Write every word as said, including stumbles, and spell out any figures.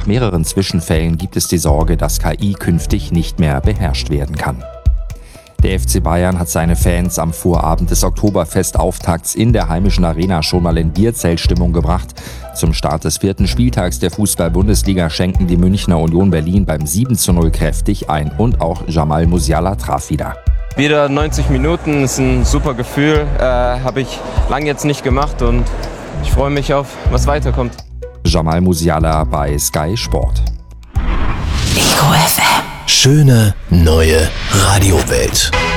nach mehreren Zwischenfällen gibt es die Sorge, dass K I künftig nicht mehr beherrscht werden kann. Der F C Bayern hat seine Fans am Vorabend des Oktoberfestauftakts in der heimischen Arena schon mal in Bierzeltstimmung gebracht. Zum Start des vierten Spieltags der Fußball-Bundesliga schenken die Münchner Union Berlin beim sieben zu null kräftig ein und auch Jamal Musiala traf wieder. Wieder neunzig Minuten ist ein super Gefühl, äh, habe ich lange jetzt nicht gemacht und ich freue mich auf, was weiterkommt. Jamal Musiala bei Sky Sport. Ego F M. Schöne neue Radiowelt.